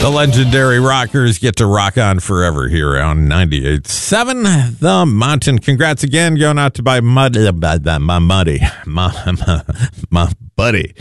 The legendary rockers get to rock on forever here on 98.7 The Mountain. Congrats again, going out to my buddy.